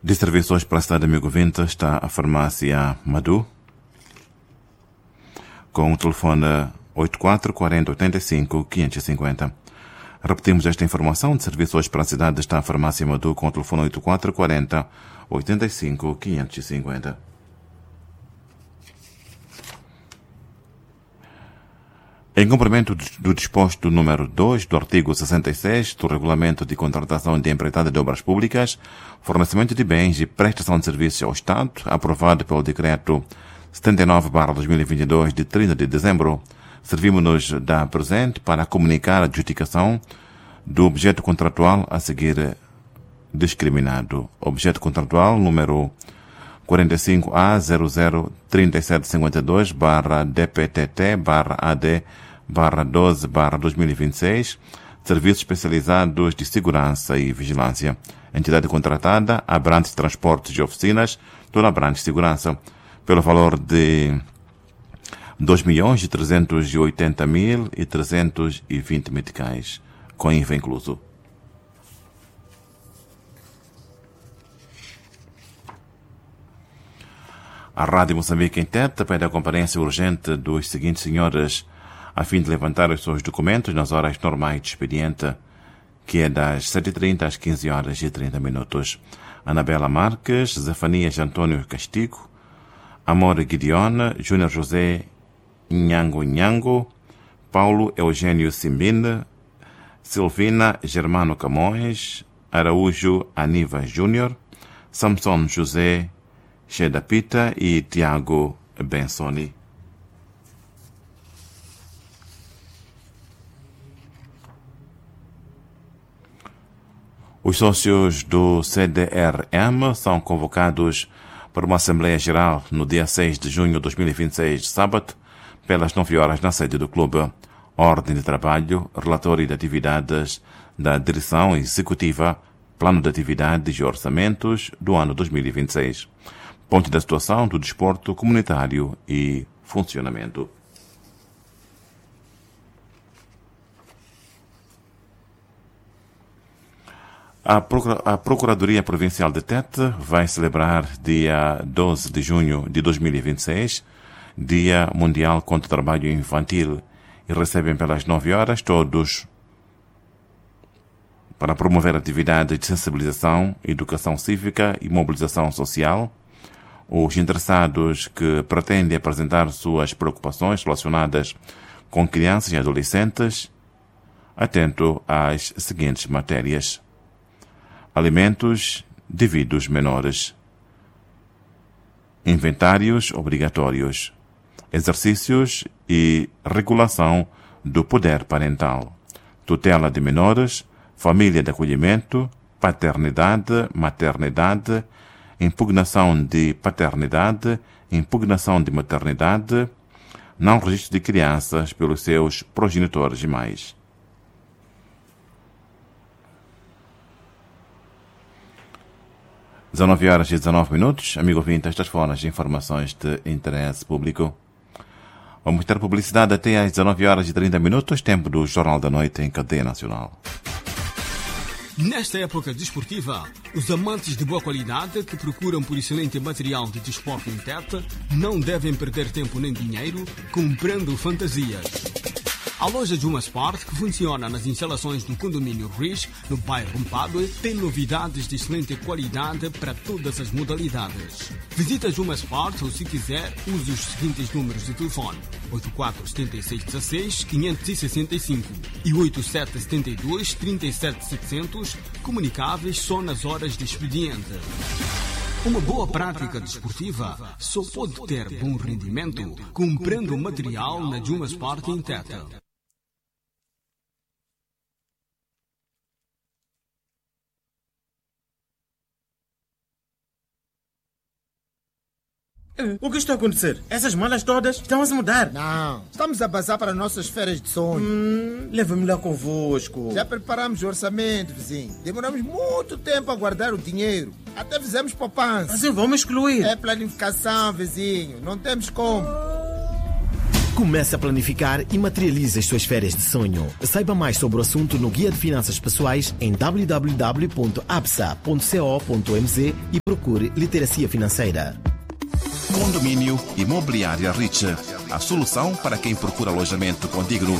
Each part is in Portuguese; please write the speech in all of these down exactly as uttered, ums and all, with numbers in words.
De serviços para a cidade de Amigo Vinta está a farmácia Madu, com o telefone oito quatro quatro zero oito cinco cinco cinco zero. Repetimos esta informação. De serviços para a cidade está a farmácia Madu, com o telefone oito quatro quatro zero oito cinco cinco cinco zero. Em cumprimento do disposto número dois do artigo sessenta e seis do Regulamento de Contratação de Empreitada de Obras Públicas, fornecimento de bens e prestação de serviços ao Estado, aprovado pelo Decreto setenta e nove barra dois mil e vinte e dois, de trinta de dezembro, servimos-nos da presente para comunicar a adjudicação do objeto contratual a seguir discriminado. Objeto contratual número quarenta e cinco A zero zero três sete cinco dois barra D P T T barra A D barra doze barra dois mil e vinte e seis, Serviços Especializados de Segurança e Vigilância. Entidade contratada, Abrantes Transportes e Oficinas, Dona Abrantes Segurança, pelo valor de dois milhões trezentos e oitenta mil trezentos e vinte meticais, com I V A incluso. A Rádio Moçambique em Tete pede a comparência urgente dos seguintes senhores a fim de levantar os seus documentos nas horas normais de expediente, que é das sete e trinta às quinze horas e trinta minutos. Anabela Marques, Zefanias Antônio Castigo, Amor Gideon, Júnior José Nhango Nhango, Paulo Eugênio Simbine, Silvina Germano Camões, Araújo Aniva Júnior, Samson José Shedapita e Tiago Bensoni. Os sócios do C D R M são convocados para uma Assembleia Geral no dia seis de junho de dois mil e vinte e seis, sábado, pelas nove horas na sede do clube. Ordem de trabalho, relatório de atividades da Direção Executiva, Plano de Atividades e Orçamentos do ano dois mil e vinte e seis. Ponto da situação do desporto comunitário e funcionamento. A Procuradoria Provincial de Tete vai celebrar dia doze de junho de dois mil e vinte e seis, Dia Mundial contra o Trabalho Infantil, e recebem pelas nove horas todos para promover atividades de sensibilização, educação cívica e mobilização social. Os interessados que pretendem apresentar suas preocupações relacionadas com crianças e adolescentes, atento às seguintes matérias: alimentos devidos menores, inventários obrigatórios, exercícios e regulação do poder parental, tutela de menores, família de acolhimento, paternidade, maternidade, impugnação de paternidade, impugnação de maternidade, não registro de crianças pelos seus progenitores e mais. dezenove horas e dezenove minutos. Amigo ouvinte, estas foram as informações de interesse público. Vamos ter publicidade até às dezenove horas e trinta minutos, tempo do Jornal da Noite em cadeia nacional. Nesta época desportiva, os amantes de boa qualidade que procuram por excelente material de desporto em Tete não devem perder tempo nem dinheiro comprando fantasias. A loja Juma Sport, que funciona nas instalações do condomínio Riz, no bairro Mpadue, tem novidades de excelente qualidade para todas as modalidades. Visita Juma Sport ou, se quiser, use os seguintes números de telefone: oito quatro sete seis um seis cinco seis cinco e oito sete sete dois três sete sete zero zero, comunicáveis só nas horas de expediente. Uma boa prática desportiva só pode ter bom rendimento comprando material na Juma Sport em Tete. O que está a acontecer? Essas malas todas estão a se mudar. Não, estamos a passar para nossas férias de sonho. Hum, leva-me lá convosco. Já preparamos o orçamento, vizinho. Demoramos muito tempo a guardar o dinheiro. Até fizemos poupança. Assim vamos excluir. É planificação, vizinho. Não temos como. Comece a planificar e materialize as suas férias de sonho. Saiba mais sobre o assunto no Guia de Finanças Pessoais em w w w ponto a b s a ponto co ponto m z e procure Literacia Financeira. Condomínio Imobiliária Rich, a solução para quem procura alojamento condigno.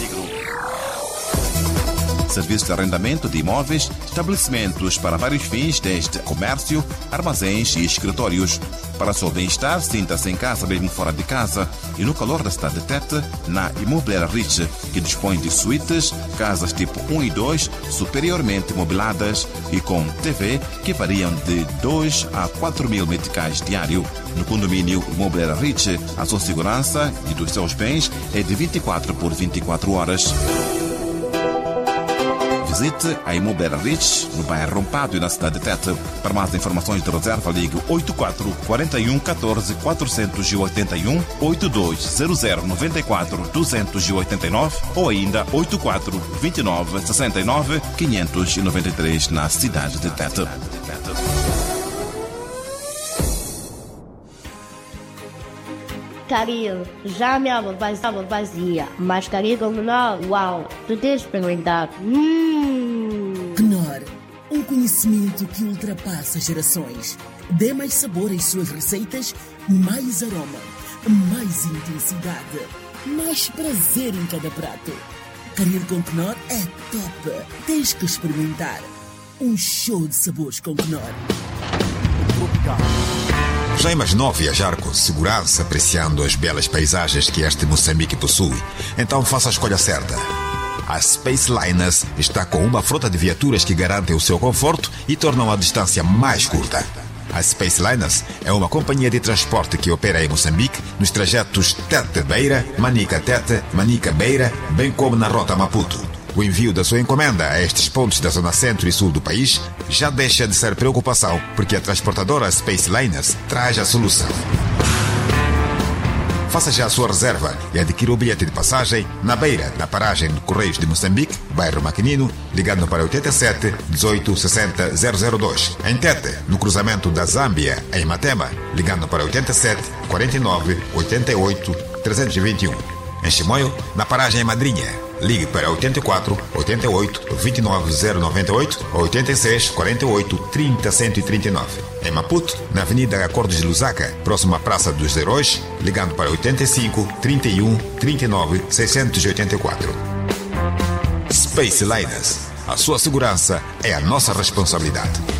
Serviço de arrendamento de imóveis, estabelecimentos para vários fins, desde comércio, armazéns e escritórios. Para seu bem-estar, sinta-se em casa mesmo fora de casa e no calor da cidade de Tete, na Imobiliária Rich, que dispõe de suítes, casas tipo um e dois, superiormente mobiladas e com T V que variam de dois a quatro mil meticais diário. No condomínio Imobiliária Rich, a sua segurança e dos seus bens é de vinte e quatro por vinte e quatro horas. Visite a Imobiliária Rich, no bairro Rompado e na cidade de Tete. Para mais informações de reserva, ligue oito quatro quatro um um quatro quatro oito um, oito dois zero zero nove quatro dois oito nove ou ainda oito quatro dois nove seis nove cinco nove três na cidade de Tete. Caril, já me amo vazia, mas Caril com Knorr, uau, tu tens de experimentar. Hum. Knorr, um conhecimento que ultrapassa gerações. Dê mais sabor às suas receitas, mais aroma, mais intensidade, mais prazer em cada prato. Caril com Knorr é top. Tens que experimentar. Um show de sabores com Knorr. Já imaginou viajar com segurança, apreciando as belas paisagens que este Moçambique possui? Então faça a escolha certa. A Space Liners está com uma frota de viaturas que garantem o seu conforto e tornam a distância mais curta. A Space Liners é uma companhia de transporte que opera em Moçambique nos trajetos Tete-Beira, Manica-Tete, Manica-Beira, bem como na rota Maputo. O envio da sua encomenda a estes pontos da zona centro e sul do país já deixa de ser preocupação, porque a transportadora Space Liners traz a solução. Faça já a sua reserva e adquira o bilhete de passagem na Beira, na paragem de Correios de Moçambique, bairro Maquinino, ligando para oito sete, dezoito, sessenta, zero zero dois. Em Tete, no cruzamento da Zâmbia, em Matema, ligando para oito sete, quarenta e nove, oitenta e oito, trezentos e vinte e um. Em Chimoio, na paragem em Madrinha, ligue para oito quatro, oito oito, vinte e nove, zero nove oito ou oito seis, quarenta e oito, trinta, cento e trinta e nove. Em Maputo, na Avenida Acordos de Lusaka, próximo à Praça dos Heróis, ligando para oito cinco, trinta e um, trinta e nove, seiscentos e oitenta e quatro. Space Liners. A sua segurança é a nossa responsabilidade.